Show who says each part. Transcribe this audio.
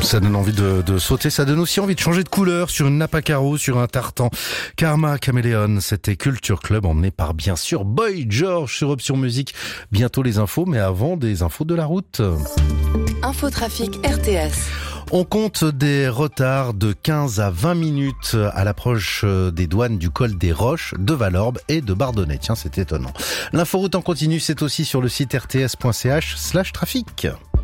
Speaker 1: Ça donne envie de sauter, ça donne aussi envie de changer de couleur sur une nappe à carreaux, sur un tartan. Karma Caméléon, c'était Culture Club emmené par bien sûr Boy George sur Option Musique. Bientôt les infos, mais avant des infos de la route.
Speaker 2: Infotrafic RTS.
Speaker 1: On compte des retards de 15 à 20 minutes à l'approche des douanes du col des Roches, de Valorbe et de Bardonnay. Tiens, c'est étonnant. L'inforoute en continu, c'est aussi sur le site rts.ch/trafic.